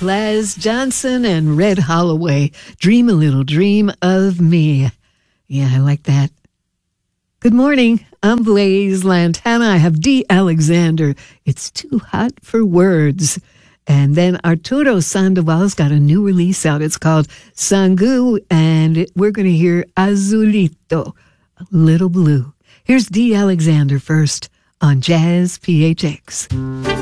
Plas Johnson and Red Holloway. Dream a little dream of me. Yeah, I like that. Good morning. I'm Blaze Lantana. I have D. Alexander. It's Too Hot for Words. And then Arturo Sandoval's got a new release out. It's called Sangu, and we're going to hear Azulito, a little blue. Here's D. Alexander first on Jazz PHX.